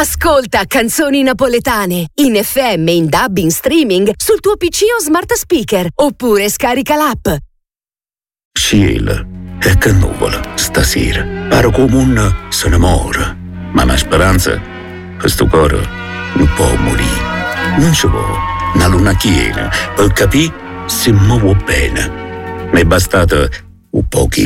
Ascolta canzoni napoletane in FM, in DAB, in streaming sul tuo PC o smart speaker oppure scarica l'app. Cielo, e che nuvola stasera. Pare come un se ne muore. Ma la speranza, questo cuore non può morire. Non ci può una luna piena per capire se muovo bene. Mi è bastato un pochino.